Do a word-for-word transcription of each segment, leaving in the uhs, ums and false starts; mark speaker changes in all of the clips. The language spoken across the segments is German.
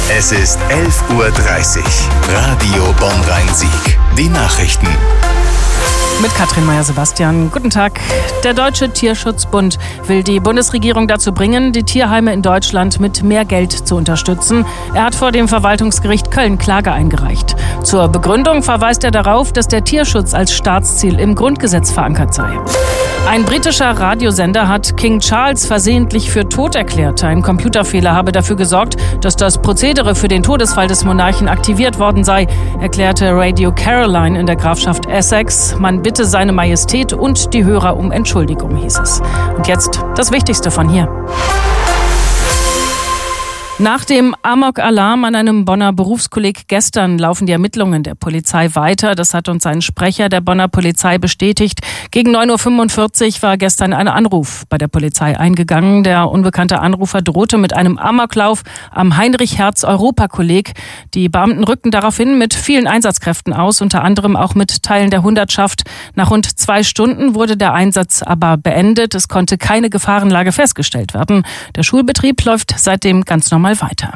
Speaker 1: Es ist elf Uhr dreißig. Radio Bonn-Rhein-Sieg. Die Nachrichten.
Speaker 2: Mit Katrin Meyer-Sebastian. Guten Tag. Der Deutsche Tierschutzbund will die Bundesregierung dazu bringen, die Tierheime in Deutschland mit mehr Geld zu unterstützen. Er hat vor dem Verwaltungsgericht Köln Klage eingereicht. Zur Begründung verweist er darauf, dass der Tierschutz als Staatsziel im Grundgesetz verankert sei. Ein britischer Radiosender hat King Charles versehentlich für tot erklärt. Ein Computerfehler habe dafür gesorgt, dass das Prozedere für den Todesfall des Monarchen aktiviert worden sei, erklärte Radio Caroline in der Grafschaft Essex. Man bitte seine Majestät und die Hörer um Entschuldigung, hieß es. Und jetzt das Wichtigste von hier. Nach dem Amok-Alarm an einem Bonner Berufskolleg gestern laufen die Ermittlungen der Polizei weiter. Das hat uns ein Sprecher der Bonner Polizei bestätigt. Gegen neun Uhr fünfundvierzig war gestern ein Anruf bei der Polizei eingegangen. Der unbekannte Anrufer drohte mit einem Amoklauf am Heinrich-Hertz-Europa-Kolleg. Die Beamten rückten daraufhin mit vielen Einsatzkräften aus, unter anderem auch mit Teilen der Hundertschaft. Nach rund zwei Stunden wurde der Einsatz aber beendet. Es konnte keine Gefahrenlage festgestellt werden. Der Schulbetrieb läuft seitdem ganz normal weiter.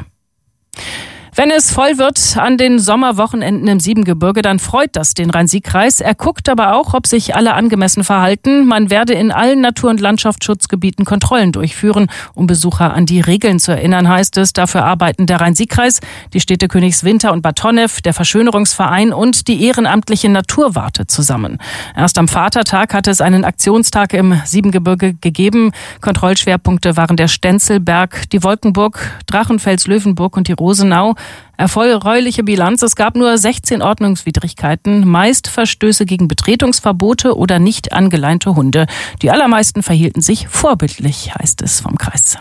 Speaker 2: Wenn es voll wird an den Sommerwochenenden im Siebengebirge, dann freut das den Rhein-Sieg-Kreis. Er guckt aber auch, ob sich alle angemessen verhalten. Man werde in allen Natur- und Landschaftsschutzgebieten Kontrollen durchführen, um Besucher an die Regeln zu erinnern, heißt es. Dafür arbeiten der Rhein-Sieg-Kreis, die Städte Königswinter und Bad Honnef, der Verschönerungsverein und die ehrenamtliche Naturwarte zusammen. Erst am Vatertag hatte es einen Aktionstag im Siebengebirge gegeben. Kontrollschwerpunkte waren der Stenzelberg, die Wolkenburg, Drachenfels-Löwenburg und die Rosenau. Erfreuliche Bilanz: Es gab nur sechzehn Ordnungswidrigkeiten, meist Verstöße gegen Betretungsverbote oder nicht angeleinte Hunde. Die allermeisten verhielten sich vorbildlich, heißt es vom Kreis.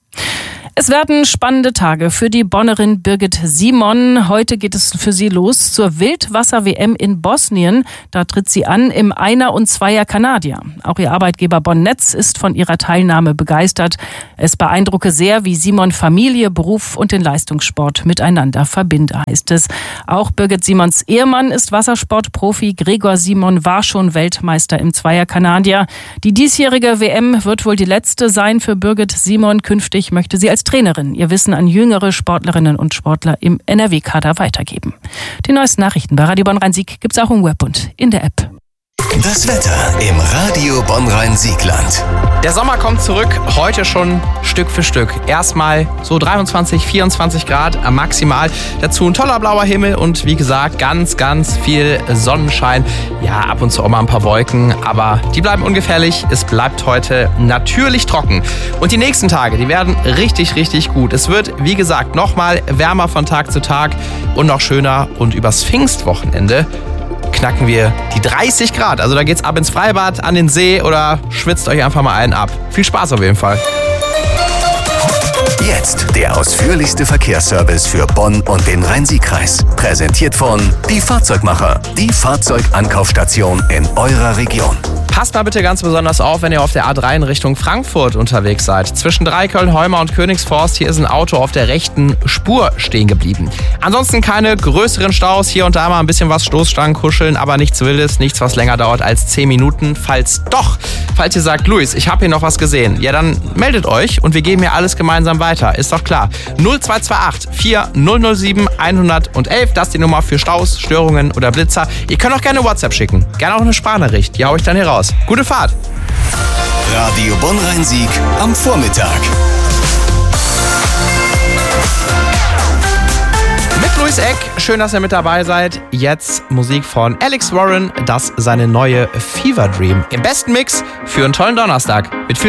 Speaker 2: Es werden spannende Tage für die Bonnerin Birgit Simon. Heute geht es für sie los zur Wildwasser-W M in Bosnien. Da tritt sie an im Einer- und Zweier-Kanadier. Auch ihr Arbeitgeber Bonn-Netz ist von ihrer Teilnahme begeistert. Es beeindrucke sehr, wie Simon Familie, Beruf und den Leistungssport miteinander verbinde, heißt es. Auch Birgit Simons Ehemann ist Wassersportprofi. Gregor Simon war schon Weltmeister im Zweier-Kanadier. Die diesjährige W M wird wohl die letzte sein für Birgit Simon. Künftig möchte sie als Trainerin ihr Wissen an jüngere Sportlerinnen und Sportler im N R W-Kader weitergeben. Die neuesten Nachrichten bei Radio Bonn-Rhein-Sieg gibt's auch im Web und in der App.
Speaker 1: Das Wetter im Radio Bonn-Rhein-Siegland.
Speaker 3: Der Sommer kommt zurück, heute schon Stück für Stück. Erstmal so dreiundzwanzig, vierundzwanzig Grad maximal. Dazu ein toller blauer Himmel und wie gesagt ganz, ganz viel Sonnenschein. Ja, ab und zu auch mal ein paar Wolken, aber die bleiben ungefährlich. Es bleibt heute natürlich trocken. Und die nächsten Tage, die werden richtig, richtig gut. Es wird, wie gesagt, nochmal wärmer von Tag zu Tag und noch schöner. Und übers Pfingstwochenende knacken wir die dreißig Grad. Also da geht's ab ins Freibad, an den See oder schwitzt euch einfach mal einen ab. Viel Spaß auf jeden Fall.
Speaker 1: Jetzt der ausführlichste Verkehrsservice für Bonn und den Rhein-Sieg-Kreis. Präsentiert von Die Fahrzeugmacher, die Fahrzeugankaufstation in eurer Region.
Speaker 3: Passt mal bitte ganz besonders auf, wenn ihr auf der A drei in Richtung Frankfurt unterwegs seid. Zwischen Dreiköln, Heumar und Königsforst, hier ist ein Auto auf der rechten Spur stehen geblieben. Ansonsten keine größeren Staus, hier und da mal ein bisschen was Stoßstangen kuscheln, aber nichts Wildes, nichts, was länger dauert als zehn Minuten. Falls doch, falls ihr sagt, Luis, ich habe hier noch was gesehen, ja dann meldet euch und wir geben hier alles gemeinsam weiter, ist doch klar. null zwei zwei acht vier null null sieben eins null eins, das ist die Nummer für Staus, Störungen oder Blitzer. Ihr könnt auch gerne WhatsApp schicken, gerne auch eine Sprachnachricht, die hau ich dann hier raus. Gute Fahrt!
Speaker 1: Radio Bonn-Rhein-Sieg am Vormittag.
Speaker 3: Mit Luis Eck, schön, dass ihr mit dabei seid. Jetzt Musik von Alex Warren, das seine neue Fever Dream. Im besten Mix für einen tollen Donnerstag. Mit viel